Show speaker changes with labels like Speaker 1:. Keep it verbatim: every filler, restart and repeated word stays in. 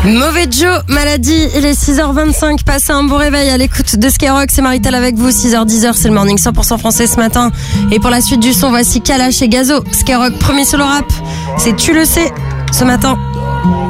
Speaker 1: Mauvais Joe, maladie, il est six heures vingt-cinq, passez un bon réveil à l'écoute de Skyrock, c'est Marital avec vous, six heures dix, c'est le morning cent pour cent français ce matin. Et pour la suite du son, voici Kalash et Gazo, Skyrock, premier solo rap, c'est Tu le sais, ce matin.